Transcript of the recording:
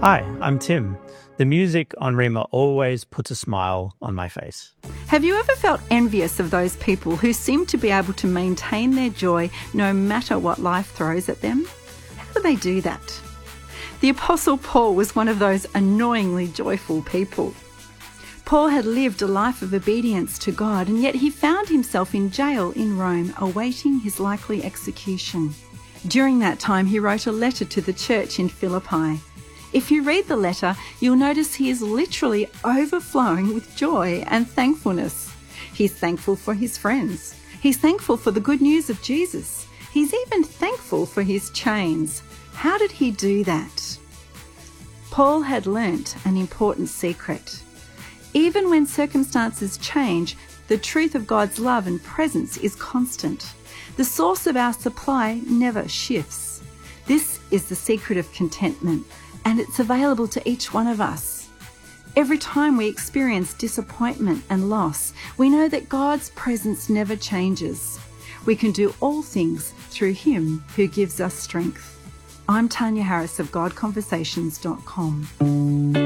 Hi, I'm Tim. The music on Rima always puts a smile on my face. Have you ever felt envious of those people who seem to be able to maintain their joy no matter what life throws at them? How do they do that? The Apostle Paul was one of those annoyingly joyful people. Paul had lived a life of obedience to God, and yet he found himself in jail in Rome, awaiting his likely execution. During that time, he wrote a letter to the church in Philippi. If you read the letter, you'll notice he is literally overflowing with joy and thankfulness. He's thankful for his friends. He's thankful for the good news of Jesus. He's even thankful for his chains. How did he do that? Paul had learnt an important secret. Even when circumstances change, the truth of God's love and presence is constant. The source of our supply never shifts. This is the secret of contentment, and it's available to each one of us. Every time we experience disappointment and loss, we know that God's presence never changes. We can do all things through Him who gives us strength. I'm Tanya Harris of GodConversations.com.